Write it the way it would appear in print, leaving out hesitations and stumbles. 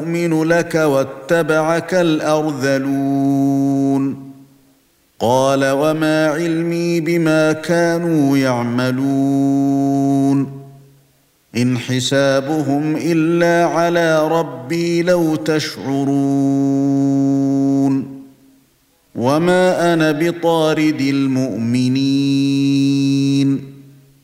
نؤمن لك واتبعك الأرذلون قال وما علمي بما كانوا يعملون إن حسابهم إلا على ربي لو تشعرون وما أنا بطارد المؤمنين